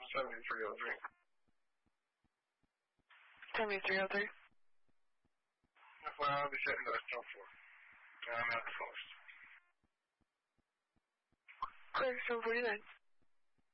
7303. 7303. That's why I'll be setting the stuff for. I'm at the post. Clear, 749.